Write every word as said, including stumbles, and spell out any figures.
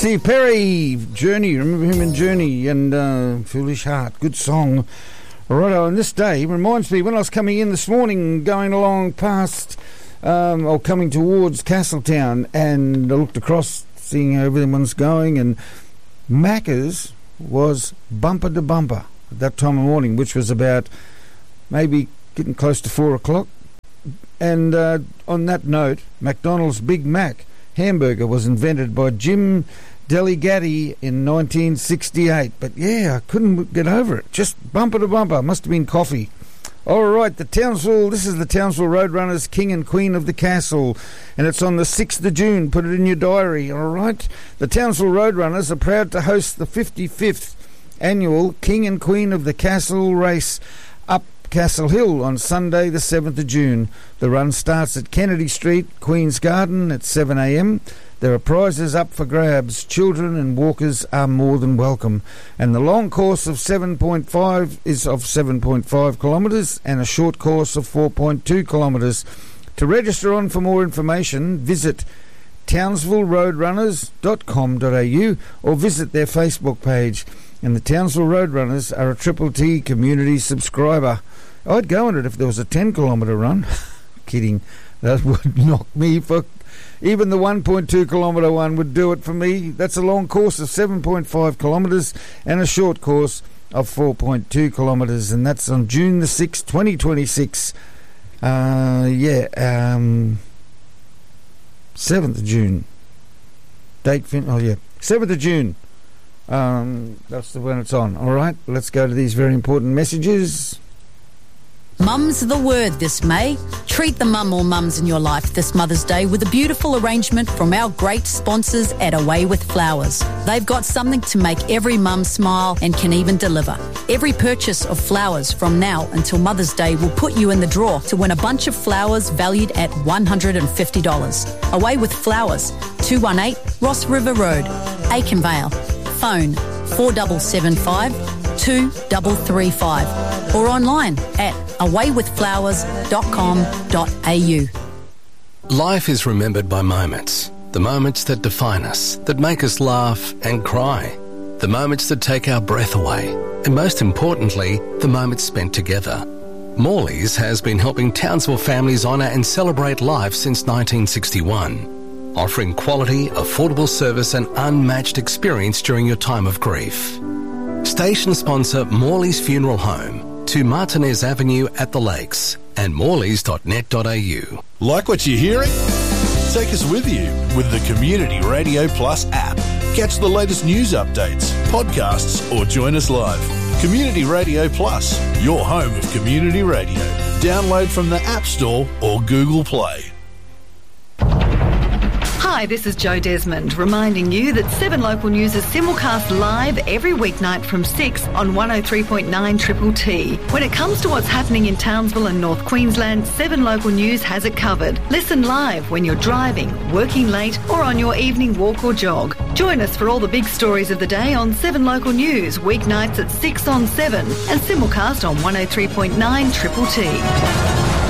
Steve Perry, Journey, remember him in Journey, and uh, Foolish Heart, good song. Righto, and this day reminds me when I was coming in this morning, going along past, um, or coming towards Castletown, and I looked across, seeing how everyone's going, and Macca's was bumper to bumper at that time of morning, which was about maybe getting close to four o'clock. And uh, on that note, McDonald's Big Mac hamburger was invented by Jim Deligatti in nineteen sixty-eight. But yeah, I couldn't get over it. Just bumper to bumper. Must have been coffee. All right, the Townsville, this is the Townsville Roadrunners, King and Queen of the Castle, and it's on the sixth of June. Put it in your diary, all right? The Townsville Roadrunners are proud to host the fifty-fifth annual King and Queen of the Castle race up Castle Hill on Sunday the seventh of June. The run starts at Kennedy Street, Queen's Garden at seven a.m. There are prizes up for grabs. Children and walkers are more than welcome. And the long course of seven point five is of seven point five kilometres and a short course of four point two kilometres. To register on for more information, visit townsville roadrunners dot com dot a u or visit their Facebook page. And the Townsville Roadrunners are a Triple T community subscriber. I'd go on it if there was a ten kilometre run. Kidding. That would knock me for... Even the one point two kilometre one would do it for me. That's a long course of seven point five kilometres and a short course of four point two kilometres. And that's on June the sixth, twenty twenty-six. Uh, yeah, um... seventh of June. Date fin... Oh, yeah. seventh of June. Um, that's the when it's on. All right, let's go to these very important messages. Mum's the word this May. Treat the mum or mums in your life this Mother's Day with a beautiful arrangement from our great sponsors at Away with Flowers. They've got something to make every mum smile and can even deliver. Every purchase of flowers from now until Mother's Day will put you in the draw to win a bunch of flowers valued at one hundred fifty dollars. Away with Flowers, two one eight Ross River Road, Aikenvale. Phone four seven seven five, two three three five or online at away with flowers dot com dot a u. Life is remembered by moments. The moments that define us, that make us laugh and cry. The moments that take our breath away. And most importantly, the moments spent together. Morley's has been helping Townsville families honour and celebrate life since nineteen sixty-one. Offering quality, affordable service and unmatched experience during your time of grief. Station sponsor Morley's Funeral Home, two Martinez Avenue at the Lakes, and morleys dot net dot a u. Like what you're hearing? Take us with you with the Community Radio Plus app. Catch the latest news updates, podcasts, or join us live. Community Radio Plus, your home of community radio. Download from the App Store or Google Play. Hi, this is Jo Desmond, reminding you that seven Local News is simulcast live every weeknight from six on one oh three point nine Triple T. When it comes to what's happening in Townsville and North Queensland, seven Local News has it covered. Listen live when you're driving, working late, or on your evening walk or jog. Join us for all the big stories of the day on seven Local News, weeknights at six on seven, and simulcast on one oh three point nine Triple T.